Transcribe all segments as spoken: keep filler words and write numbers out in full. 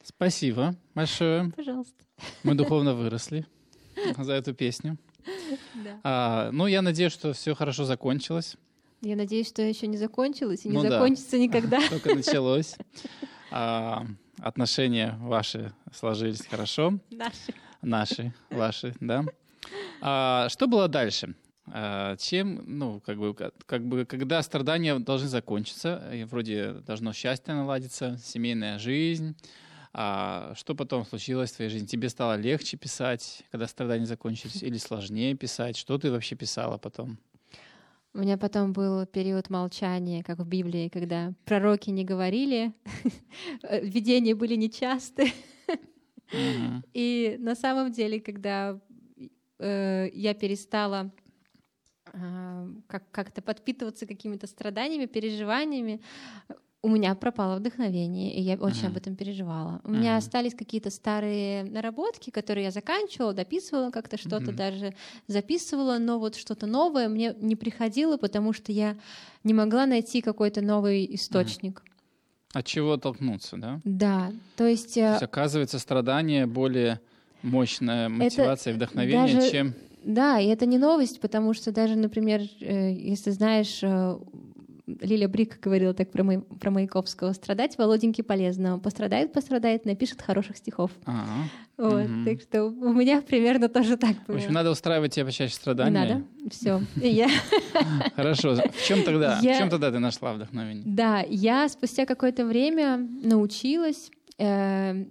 Спасибо большое. Пожалуйста. Мы духовно выросли за эту песню. Да. А, ну, я надеюсь, что все хорошо закончилось. Я надеюсь, что еще не закончилось и не Ну да. закончится никогда. Только началось. А, отношения ваши сложились хорошо. Наши. Наши, ваши, да. А, что было дальше? А, чем, ну, как бы, как бы, когда страдания должны закончиться, и вроде должно счастье наладиться, семейная жизнь. А что потом случилось в твоей жизни? Тебе стало легче писать, когда страдания закончились, или сложнее писать? Что ты вообще писала потом? У меня потом был период молчания, как в Библии, когда пророки не говорили, видения были нечасты. Мгм. И на самом деле, когда э, я перестала э, как- как-то подпитываться какими-то страданиями, переживаниями, у меня пропало вдохновение, и я очень Мгм. об этом переживала. У меня Мгм. остались какие-то старые наработки, которые я заканчивала, дописывала как-то, что-то Мгм. даже записывала, но вот что-то новое мне не приходило, потому что я не могла найти какой-то новый источник. От чего оттолкнуться, да? Да, то есть То э, есть, оказывается, страдание более мощная мотивация и вдохновение, даже- чем... да, и это не новость, потому что даже, например, э, если знаешь, э, Лиля Брик говорила так про, Май- про Маяковского: страдать Володеньке полезно. Он пострадает, пострадает, напишет хороших стихов. Ага. Вот, Мгм. так что у меня примерно тоже так В было. общем, надо устраивать тебе почаще Не страдания. надо, все. Я, Хорошо. В чем тогда? Я- В чем тогда ты нашла вдохновение? да, я спустя какое-то время научилась э,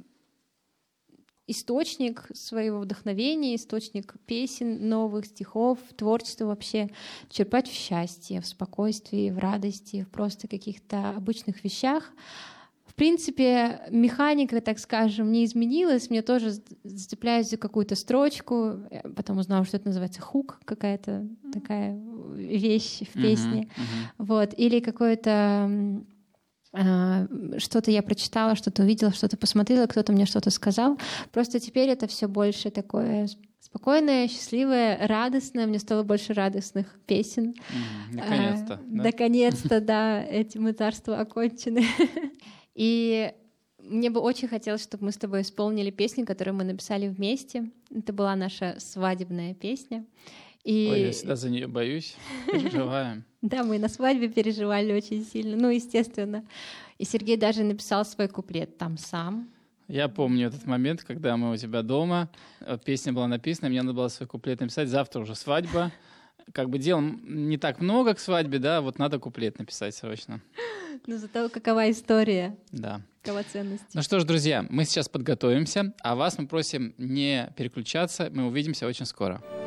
источник своего вдохновения, источник песен, новых стихов, творчества вообще черпать в счастье, в спокойствии, в радости, в просто каких-то обычных вещах. В принципе, механика, так скажем, не изменилась. Мне тоже зацепляюсь за какую-то строчку. Я потом узнала, что это называется хук, какая-то такая вещь в песне. Мгм, мгм. Вот. Или какое-то м, а, что-то я прочитала, что-то увидела, что-то посмотрела, кто-то мне что-то сказал. Просто теперь это все больше такое спокойное, счастливое, радостное. Мне стало больше радостных песен. Мгм. Наконец-то. А, да? Наконец-то, да, эти мытарства окончены. И мне бы очень хотелось, чтобы мы с тобой исполнили песню, которую мы написали вместе. Это была наша свадебная песня. И Ой, я всегда за нее боюсь, переживаем. да, мы на свадьбе переживали очень сильно, ну, естественно. И Сергей даже написал свой куплет там сам. Я помню этот момент, когда мы у тебя дома, э, песня была написана, мне надо было свой куплет написать, завтра уже свадьба. Как бы дел не так много к свадьбе, да, вот надо куплет написать срочно. Но зато какова история, Да. какова ценность. Ну что ж, друзья, мы сейчас подготовимся, а вас мы просим не переключаться, мы увидимся очень скоро.